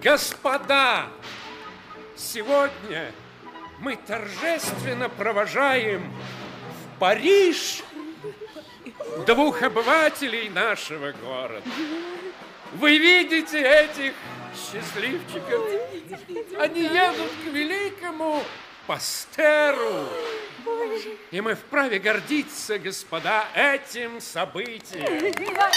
Господа, сегодня мы торжественно провожаем в Париж двух обывателей нашего города. Вы видите этих счастливчиков? Они едут к великому Пастеру. И мы вправе гордиться, господа, этим событием.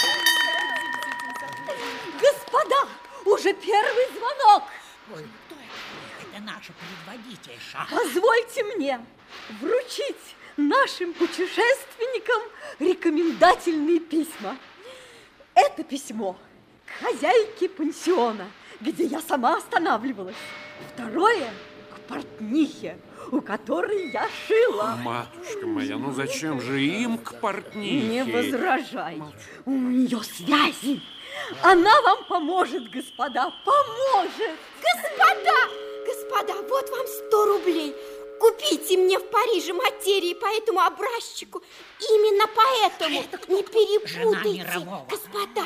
Господа, уже первый звонок. Ой, кто это? Это наша предводительша. Позвольте мне вручить нашим путешественникам рекомендательные письма. Это письмо к хозяйке пансиона, где я сама останавливалась. Второе к портнихе, у которой я шила. Матушка моя, ну зачем же им к портнихе? Не возражай. У нее связи. Она вам поможет, господа, поможет. Господа, вот вам 100 рублей. Купите мне в Париже материи по этому образчику. Именно поэтому. Не перепутайте, господа.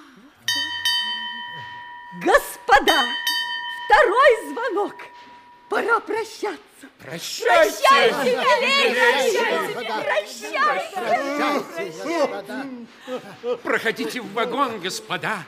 Господа, второй звонок. Пора прощаться. Прощайте! Прощайте! Проходите в вагон, господа.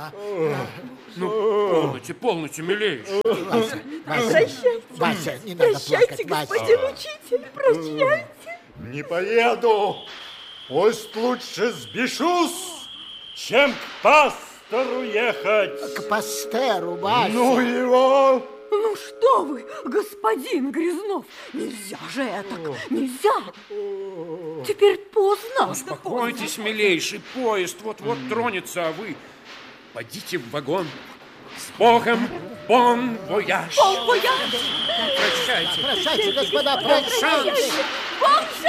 Ну, полноте, милейший. Вася, не надо Прощайте, плакать, господин Вася. учитель, прощайте. Не поеду. Пусть лучше сбешусь, чем к пастору ехать. К Пастеру, Вася. Ну его! Ну что вы, господин Грязнов, нельзя же так, нельзя. Теперь поздно. Успокойтесь, милейший, поезд вот-вот тронется, а вы подите в вагон. С Богом, бон вояж. Бон вояж. Прощайте. Прощайте, господа, прощайте. Бон